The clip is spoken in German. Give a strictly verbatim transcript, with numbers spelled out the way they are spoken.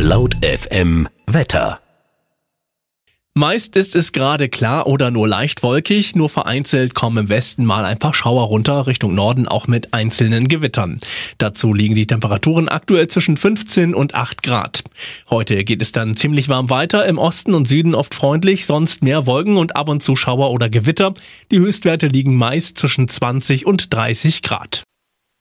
Laut F M Wetter. Meist ist es gerade klar oder nur leicht wolkig, nur vereinzelt kommen im Westen mal ein paar Schauer runter, Richtung Norden auch mit einzelnen Gewittern. Dazu liegen die Temperaturen aktuell zwischen fünfzehn und acht Grad. Heute geht es dann ziemlich warm weiter, im Osten und Süden oft freundlich, sonst mehr Wolken und ab und zu Schauer oder Gewitter. Die Höchstwerte liegen meist zwischen zwanzig und dreißig Grad.